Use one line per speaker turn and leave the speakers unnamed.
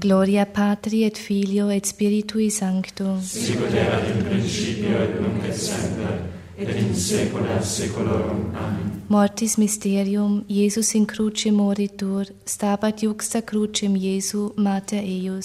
Gloria Patri et Filio et Spiritui Sancto.
Sicut erat in principio et nunc et semper, et in saecula saeculorum. Amen.
Mortis mysterium, Iesus in cruce moritur, stabat juxta crucem Iesu, mater eius.